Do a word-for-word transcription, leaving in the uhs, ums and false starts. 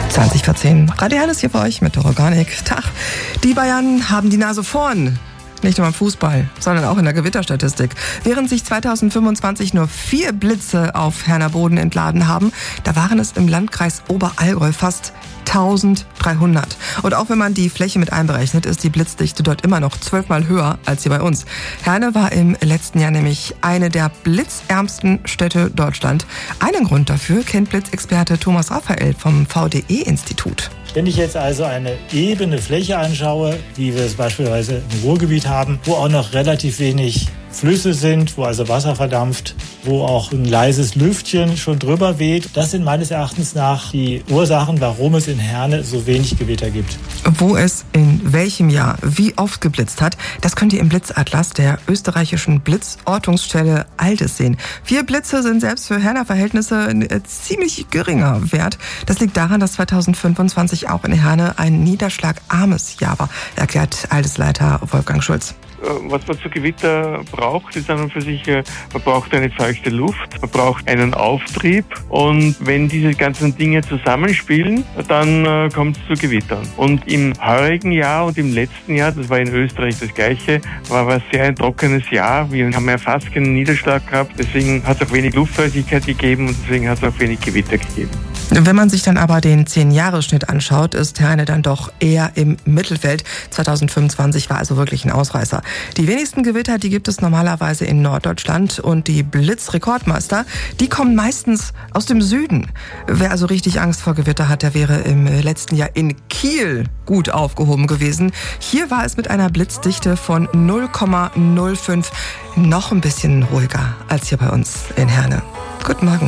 zwanzig vor zehn. Radio Herne ist hier für euch mit der Organik. Tag. Die Bayern haben die Nase vorn. Nicht nur im Fußball, sondern auch in der Gewitterstatistik. Während sich zweitausendfünfundzwanzig nur vier Blitze auf Herner Boden entladen haben, da waren es im Landkreis Oberallgäu fast eintausenddreihundert. Und auch wenn man die Fläche mit einberechnet, ist die Blitzdichte dort immer noch zwölfmal höher als hier bei uns. Herne war im letzten Jahr nämlich eine der blitzärmsten Städte Deutschland. Einen Grund dafür kennt Blitzexperte Thomas Raphael vom V D E-Institut. Wenn ich jetzt also eine ebene Fläche anschaue, wie wir es beispielsweise im Ruhrgebiet haben, wo auch noch relativ wenig Flüsse sind, wo also Wasser verdampft, wo auch ein leises Lüftchen schon drüber weht. Das sind meines Erachtens nach die Ursachen, warum es in Herne so wenig Gewitter gibt. Wo es in welchem Jahr wie oft geblitzt hat, das könnt ihr im Blitzatlas der österreichischen Blitzortungsstelle Altes sehen. Vier Blitze sind selbst für Herner Verhältnisse ein ziemlich geringer Wert. Das liegt daran, dass zweitausendfünfundzwanzig auch in Herne ein niederschlagarmes Jahr war, erklärt Altes-Leiter Wolfgang Schulz. Was man zu Gewitter braucht, ist an und für sich, man braucht eine feuchte Luft, man braucht einen Auftrieb, und wenn diese ganzen Dinge zusammenspielen, dann äh, kommt es zu Gewittern. Und im heurigen Jahr und im letzten Jahr, das war in Österreich das Gleiche, war aber sehr ein trockenes Jahr. Wir haben ja fast keinen Niederschlag gehabt, deswegen hat es auch wenig Luftfeuchtigkeit gegeben und deswegen hat es auch wenig Gewitter gegeben. Wenn man sich dann aber den zehn-Jahres-Schnitt anschaut, ist Herne dann doch eher im Mittelfeld. zweitausendfünfundzwanzig war also wirklich ein Ausreißer. Die wenigsten Gewitter, die gibt es normalerweise in Norddeutschland, und die Blitzrekordmeister, die kommen meistens aus dem Süden. Wer also richtig Angst vor Gewitter hat, der wäre im letzten Jahr in Kiel gut aufgehoben gewesen. Hier war es mit einer Blitzdichte von null Komma null fünf noch ein bisschen ruhiger als hier bei uns in Herne. Guten Morgen.